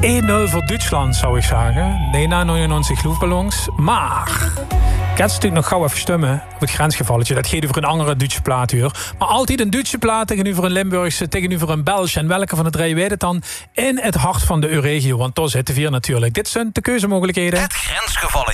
1-0 voor Duitsland, zou ik zeggen. Nee, na 99 luchtballons. Maar ik had natuurlijk nog gauw even stemmen op het grensgevalletje. Dat gaat over een andere Duitse plaat hier. Maar altijd een Duitse plaat tegenover een Limburgse, tegenover een Belgische. En welke van de drie weet het dan? In het hart van de Euregio. Want daar zitten we hier natuurlijk. Dit zijn de keuzemogelijkheden. Het grensgevalletje.